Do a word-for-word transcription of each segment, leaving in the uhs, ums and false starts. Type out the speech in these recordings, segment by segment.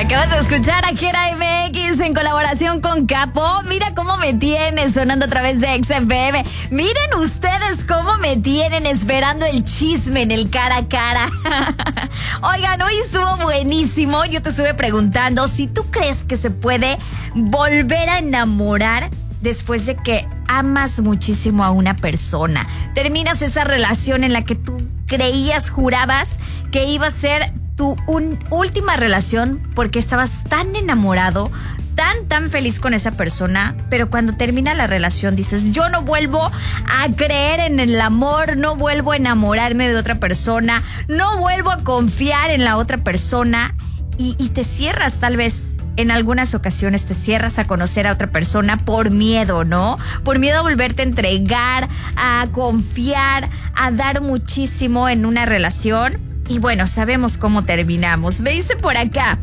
Acabas de escuchar a Jera M X en colaboración con Capo. Mira cómo me tienen sonando a través de X F M. Miren ustedes cómo me tienen esperando el chisme en el cara a cara. Oigan, hoy estuvo buenísimo. Yo te estuve preguntando si tú crees que se puede volver a enamorar después de que amas muchísimo a una persona. Terminas esa relación en la que tú creías, jurabas que iba a ser tu un, última relación porque estabas tan enamorado, tan, tan feliz con esa persona, pero cuando termina la relación dices, yo no vuelvo a creer en el amor, no vuelvo a enamorarme de otra persona, no vuelvo a confiar en la otra persona y, y te cierras tal vez. En algunas ocasiones te cierras a conocer a otra persona por miedo, ¿no? Por miedo a volverte a entregar, a confiar, a dar muchísimo en una relación. Y bueno, sabemos cómo terminamos. Me dice por acá,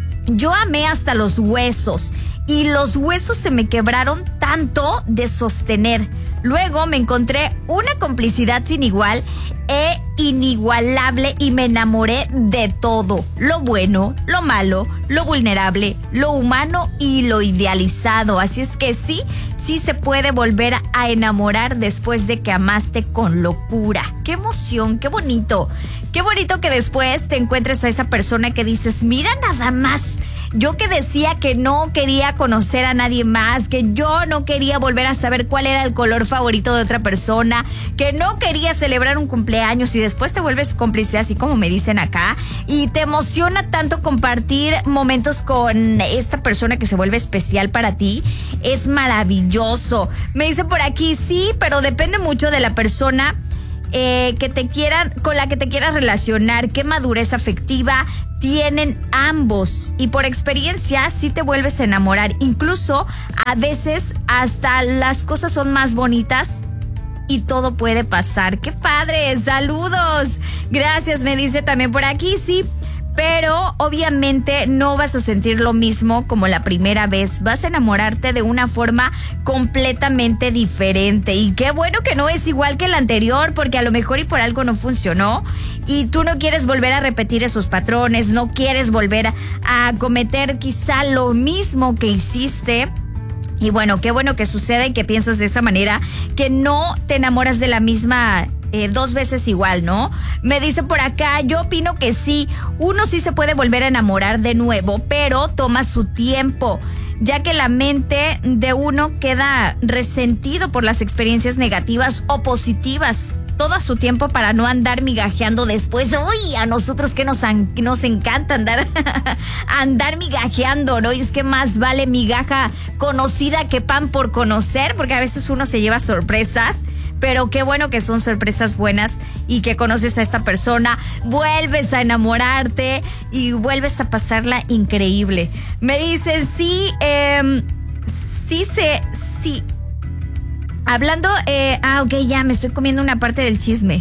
yo amé hasta los huesos y los huesos se me quebraron tanto de sostener. Luego me encontré una complicidad sin igual e inigualable y me enamoré de todo. Lo bueno, lo malo, lo vulnerable, lo humano y lo idealizado. Así es que sí, sí se puede volver a enamorar después de que amaste con locura. ¡Qué emoción! ¡Qué bonito! Qué bonito que después te encuentres a esa persona que dices, mira nada más, yo que decía que no quería conocer a nadie más, que yo no quería volver a saber cuál era el color favorito de otra persona, que no quería celebrar un cumpleaños y después te vuelves cómplice, así como me dicen acá, y te emociona tanto compartir momentos con esta persona que se vuelve especial para ti. Es maravilloso. Me dice por aquí, sí, pero depende mucho de la persona Eh, que te quieran, con la que te quieras relacionar, qué madurez afectiva tienen ambos y por experiencia sí te vuelves a enamorar, incluso a veces hasta las cosas son más bonitas y todo puede pasar. ¡Qué padre! ¡Saludos! Gracias, me dice también por aquí, sí. Pero obviamente no vas a sentir lo mismo como la primera vez. Vas a enamorarte de una forma completamente diferente. Y qué bueno que no es igual que la anterior, porque a lo mejor y por algo no funcionó. Y tú no quieres volver a repetir esos patrones, no quieres volver a, a cometer quizá lo mismo que hiciste. Y bueno, qué bueno que sucede y que piensas de esa manera, que no te enamoras de la misma Eh, dos veces igual, ¿no? Me dice por acá, yo opino que sí, uno sí se puede volver a enamorar de nuevo, pero toma su tiempo, ya que la mente de uno queda resentido por las experiencias negativas o positivas. Todo a su tiempo para no andar migajeando después. Uy, a nosotros que nos, an- nos encanta andar, andar migajeando, ¿no? Y es que más vale migaja conocida que pan por conocer, porque a veces uno se lleva sorpresas. Pero qué bueno que son sorpresas buenas y que conoces a esta persona, vuelves a enamorarte y vuelves a pasarla increíble. Me dicen, sí, eh, sí se, sí. Hablando, eh, ah, ok, ya me estoy comiendo una parte del chisme.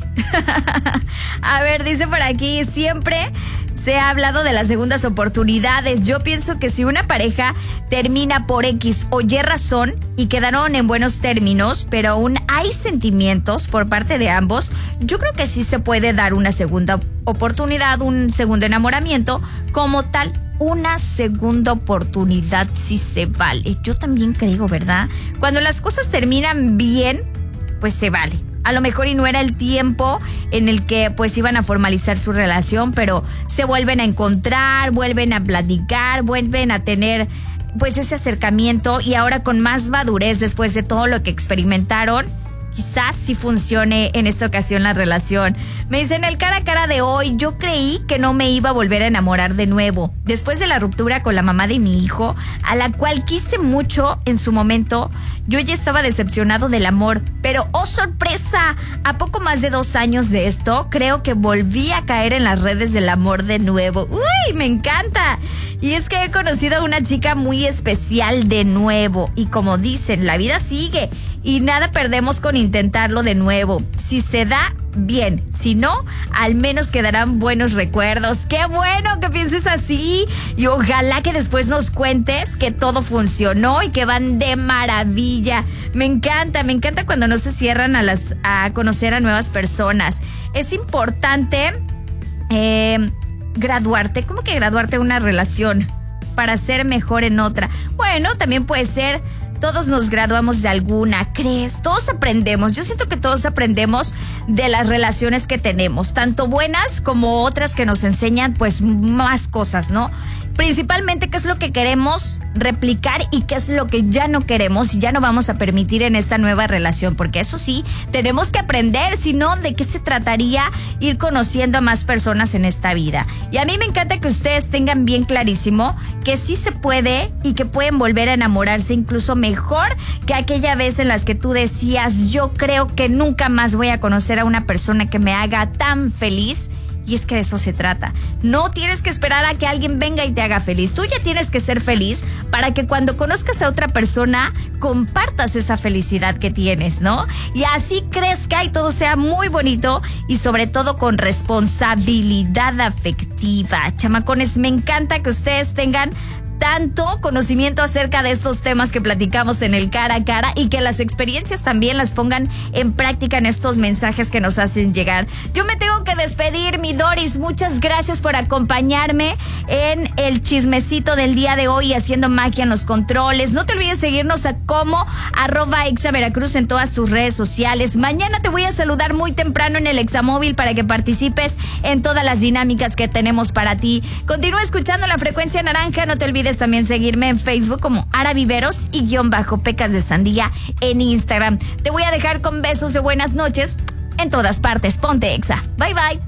A ver, dice por aquí, siempre se ha hablado de las segundas oportunidades. Yo pienso que si una pareja termina por X o Y razón y quedaron en buenos términos, pero aún hay sentimientos por parte de ambos, yo creo que sí se puede dar una segunda oportunidad, un segundo enamoramiento como tal. Una segunda oportunidad sí se vale. Yo también creo, ¿verdad? Cuando las cosas terminan bien, pues se vale. A lo mejor y no era el tiempo en el que pues iban a formalizar su relación, pero se vuelven a encontrar, vuelven a platicar, vuelven a tener pues ese acercamiento y ahora con más madurez después de todo lo que experimentaron, quizás sí funcione en esta ocasión la relación. Me dicen, el cara a cara de hoy, yo creí que no me iba a volver a enamorar de nuevo. Después de la ruptura con la mamá de mi hijo, a la cual quise mucho en su momento, yo ya estaba decepcionado del amor. Pero, ¡oh sorpresa! A poco más de dos años de esto, creo que volví a caer en las redes del amor de nuevo. ¡Uy, me encanta! Y es que he conocido a una chica muy especial de nuevo. Y como dicen, la vida sigue. Y nada perdemos con intentarlo de nuevo. Si se da, bien. Si no, al menos quedarán buenos recuerdos. ¡Qué bueno que pienses así! Y ojalá que después nos cuentes que todo funcionó y que van de maravilla. Me encanta, me encanta cuando no se cierran a, las, a conocer a nuevas personas. Es importante eh, graduarte. ¿Cómo que graduarte de una relación? para ser mejor en otra. Bueno, también puede ser... Todos nos graduamos de alguna, ¿crees? Todos aprendemos. Yo siento que todos aprendemos de las relaciones que tenemos, tanto buenas como otras que nos enseñan pues más cosas, ¿no? Principalmente qué es lo que queremos replicar y qué es lo que ya no queremos y ya no vamos a permitir en esta nueva relación, porque eso sí, tenemos que aprender, si no, ¿de qué se trataría ir conociendo a más personas en esta vida? Y a mí me encanta que ustedes tengan bien clarísimo que sí se puede y que pueden volver a enamorarse incluso mejor que aquella vez en las que tú decías, yo creo que nunca más voy a conocer a una persona que me haga tan feliz. Y es que de eso se trata. No tienes que esperar a que alguien venga y te haga feliz. Tú ya tienes que ser feliz para que cuando conozcas a otra persona compartas esa felicidad que tienes, ¿no? Y así crezca y todo sea muy bonito y sobre todo con responsabilidad afectiva. Chamacones, me encanta que ustedes tengan tanto conocimiento acerca de estos temas que platicamos en el cara a cara y que las experiencias también las pongan en práctica en estos mensajes que nos hacen llegar. Yo me tengo que despedir, mi Doris. Muchas gracias por acompañarme en el chismecito del día de hoy, haciendo magia en los controles. No te olvides seguirnos a como arroba Exa Veracruz en todas tus redes sociales. Mañana te voy a saludar muy temprano en el Examóvil para que participes en todas las dinámicas que tenemos para ti. Continúa escuchando la frecuencia naranja. No te olvides también seguirme en Facebook como Ara Viveros y guión bajo Pecas de Sandía en Instagram. Te voy a dejar con besos de buenas noches en todas partes. Ponte Exa. Bye bye.